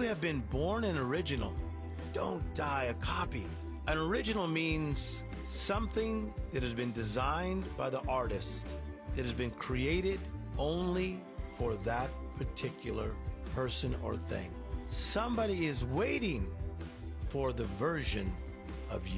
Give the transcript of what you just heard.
have been born an original. Don't die a copy. An original means something that has been designed by the artist, that has been created only for that particular person or thing. Somebody is waiting for the version of you.